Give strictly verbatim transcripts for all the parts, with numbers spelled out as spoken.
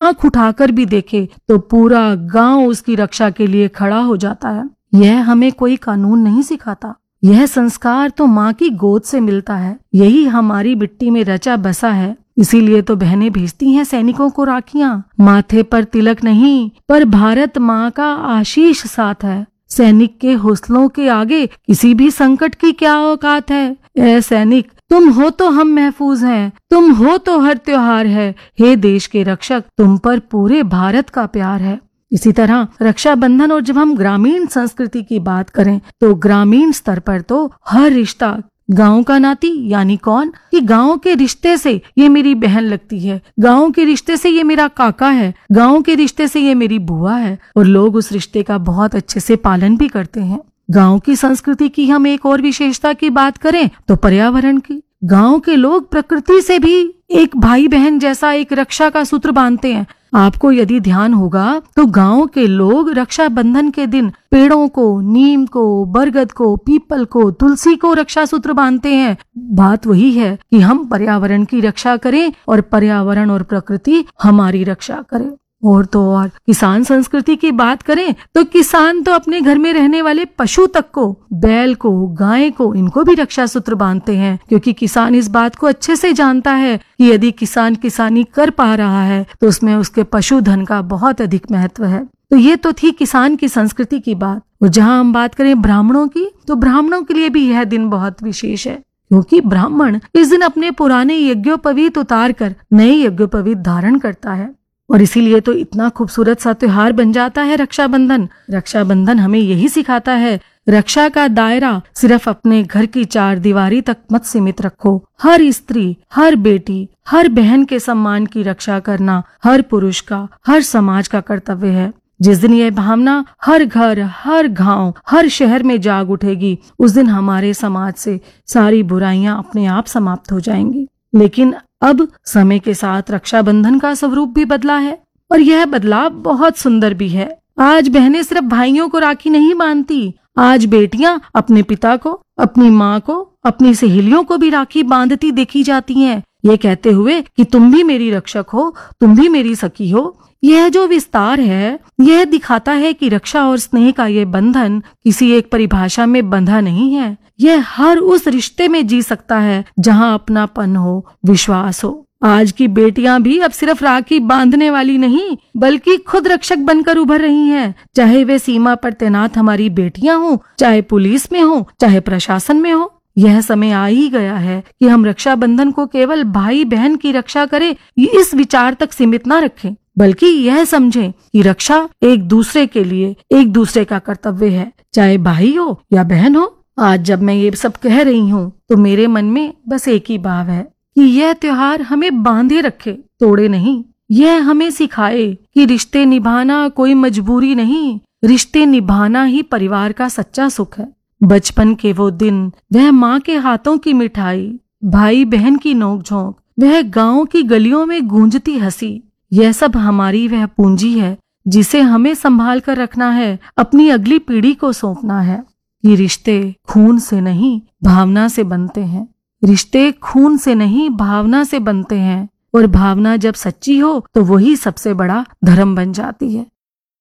आंख उठाकर भी देखे तो पूरा गांव उसकी रक्षा के लिए खड़ा हो जाता है। यह हमें कोई कानून नहीं सिखाता, यह संस्कार तो माँ की गोद से मिलता है, यही हमारी मिट्टी में रचा बसा है। इसीलिए तो बहनें भेजती हैं सैनिकों को राखियां। माथे पर तिलक नहीं, पर भारत माँ का आशीष साथ है। सैनिक के हौसलों के आगे किसी भी संकट की क्या औकात है। ए सैनिक, तुम हो तो हम महफूज हैं, तुम हो तो हर त्योहार है। हे देश के रक्षक, तुम पर पूरे भारत का प्यार है। इसी तरह रक्षाबंधन, और जब हम ग्रामीण संस्कृति की बात करें तो ग्रामीण स्तर पर तो हर रिश्ता गांव का नाती, यानी कौन कि गांव के रिश्ते से ये मेरी बहन लगती है, गांव के रिश्ते से ये मेरा काका है, गांव के रिश्ते से ये मेरी बुआ है, और लोग उस रिश्ते का बहुत अच्छे से पालन भी करते हैं। गांव की संस्कृति की हम एक और विशेषता की बात करें तो पर्यावरण की। गांव के लोग प्रकृति से भी एक भाई बहन जैसा एक रक्षा का सूत्र बांधते हैं। आपको यदि ध्यान होगा तो गांव के लोग रक्षाबंधन के दिन पेड़ों को, नीम को, बरगद को, पीपल को, तुलसी को रक्षा सूत्र बांधते हैं। बात वही है कि हम पर्यावरण की रक्षा करें और पर्यावरण और प्रकृति हमारी रक्षा करें। और तो और किसान संस्कृति की बात करें तो किसान तो अपने घर में रहने वाले पशु तक को, बैल को, गाय को, इनको भी रक्षा सूत्र बांधते हैं, क्योंकि किसान इस बात को अच्छे से जानता है कि यदि किसान किसानी कर पा रहा है तो उसमें उसके पशुधन का बहुत अधिक महत्व है। तो ये तो थी किसान की संस्कृति की बात। और जहाँ हम बात करें ब्राह्मणों की, तो ब्राह्मणों के लिए भी यह दिन बहुत विशेष है, क्योंकि ब्राह्मण इस दिन अपने पुराने यज्ञोपवीत उतार कर नए यज्ञोपवीत धारण करता है। और इसीलिए तो इतना खूबसूरत सा त्योहार बन जाता है रक्षाबंधन। रक्षाबंधन हमें यही सिखाता है, रक्षा का दायरा सिर्फ अपने घर की चार दीवारी तक मत सीमित रखो। हर स्त्री, हर बेटी, हर बहन के सम्मान की रक्षा करना हर पुरुष का, हर समाज का कर्तव्य है। जिस दिन यह भावना हर घर, हर गांव, हर शहर में जाग उठेगी, उस दिन हमारे समाज से सारी बुराइयां अपने आप समाप्त हो जाएंगी। लेकिन अब समय के साथ रक्षाबंधन का स्वरूप भी बदला है, और यह बदलाव बहुत सुंदर भी है। आज बहनें सिर्फ भाइयों को राखी नहीं बांधती, आज बेटियां अपने पिता को, अपनी माँ को, अपनी सहेलियों को भी राखी बांधती देखी जाती हैं, ये कहते हुए कि तुम भी मेरी रक्षक हो, तुम भी मेरी सखी हो। यह जो विस्तार है, यह दिखाता है कि रक्षा और स्नेह का ये बंधन किसी एक परिभाषा में बंधा नहीं है। यह हर उस रिश्ते में जी सकता है जहाँ अपनापन हो, विश्वास हो। आज की बेटियां भी अब सिर्फ राखी बांधने वाली नहीं, बल्कि खुद रक्षक बनकर उभर रही हैं। चाहे वे सीमा पर तैनात हमारी बेटियां हों, चाहे पुलिस में हो, चाहे प्रशासन में हो। यह समय आ ही गया है कि हम रक्षाबंधन को केवल भाई बहन की रक्षा करें, इस विचार तक सीमित न रखें, बल्कि यह समझें कि रक्षा एक दूसरे के लिए एक दूसरे का कर्तव्य है, चाहे भाई हो या बहन हो। आज जब मैं ये सब कह रही हूँ तो मेरे मन में बस एक ही भाव है कि यह त्योहार हमें बांधे रखे, तोड़े नहीं। यह हमें सिखाए कि रिश्ते निभाना कोई मजबूरी नहीं, रिश्ते निभाना ही परिवार का सच्चा सुख है। बचपन के वो दिन, वह माँ के हाथों की मिठाई, भाई बहन की नोक-झोंक, वह गांव की गलियों में गूंजती हंसी, यह सब हमारी वह पूंजी है जिसे हमें संभाल कर रखना है, अपनी अगली पीढ़ी को सौंपना है। ये रिश्ते खून से नहीं भावना से बनते हैं, रिश्ते खून से नहीं भावना से बनते हैं, और भावना जब सच्ची हो तो वही सबसे बड़ा धर्म बन जाती है।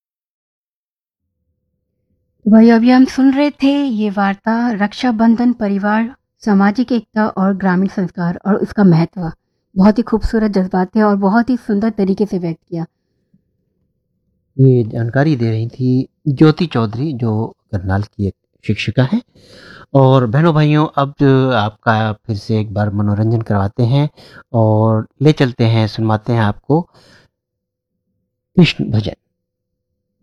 भाई अभी हम सुन रहे थे ये वार्ता रक्षाबंधन, परिवार, सामाजिक एकता और ग्रामीण संस्कार और उसका महत्व। बहुत ही खूबसूरत जज्बात थे और बहुत ही सुंदर तरीके से व्यक्त किया। ये जानकारी दे रही थी ज्योति चौधरी, जो करनाल की एक शिक्षिका है। और बहनों भाइयों, अब आपका फिर से एक बार मनोरंजन करवाते हैं और ले चलते हैं, सुनवाते हैं आपको कृष्ण भजन।